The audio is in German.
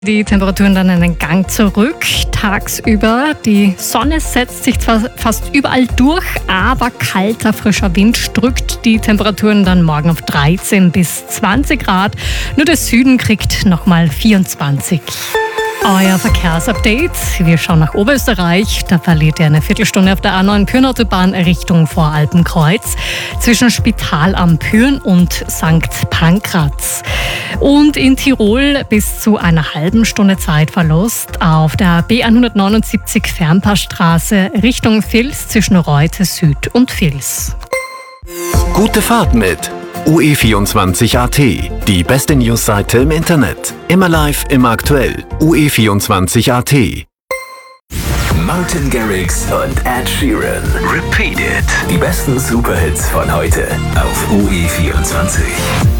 Die Temperaturen dann einen Gang zurück. Tagsüber, die Sonne setzt sich zwar fast überall durch, aber kalter, frischer Wind drückt die Temperaturen dann morgen auf 13 bis 20 Grad. Nur der Süden kriegt nochmal 24. Euer Verkehrsupdate. Wir schauen nach Oberösterreich. Da verliert ihr eine Viertelstunde auf der A9 Pyhrn-Autobahn Richtung Voralpenkreuz zwischen Spital am Pyhrn und St. Pankraz. Und in Tirol bis zu einer halben Stunde Zeitverlust auf der B179 Fernpassstraße Richtung Vils zwischen Reute Süd und Vils. Gute Fahrt mit UE24.at, die beste Newsseite im Internet. Immer live, immer aktuell. UE24.at. Martin Garrix und Ed Sheeran. Repeat It. Die besten Superhits von heute auf UE24.